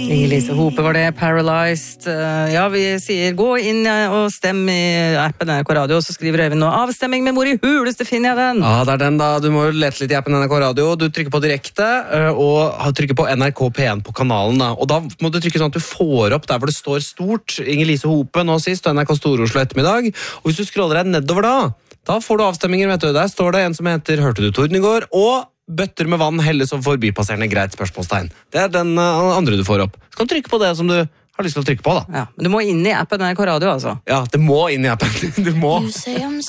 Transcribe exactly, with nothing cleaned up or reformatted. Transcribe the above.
Inger-Lise Hope var det, Paralyzed. Uh, ja, vi sier gå inn og stem i appen N R K Radio, så skriver Øyvind nå avstemming med Mor i huleste, finner jeg den. Ja, det er den da. Du må lete litt i appen N R K Radio. Du trykker på direkte, og trykker på N R K P en på kanalen da. Og da må du trykke sånn at du får opp der hvor det står stort Inger-Lise Hope nå sist, og N R K Stor-Oslo ettermiddag. Og hvis du scroller deg nedover da, da får du avstemminger, vet du. Der står det en som heter Hørte du torden i går? Og bøtter med vann helles som forbipasserende greit spørsmålstegn. Det er den uh, andre du får opp. Så kan du trykke på det som du har lyst til å trykke på da. Ja, men du må inn i appen N R K Radio altså. Ja, det må inn i appen. Du må.